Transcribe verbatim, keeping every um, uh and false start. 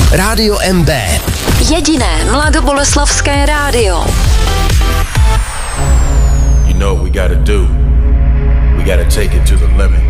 Rádio M B. Jediné mladoboleslavské rádio. You know what we gotta do. We gotta take it to the limit.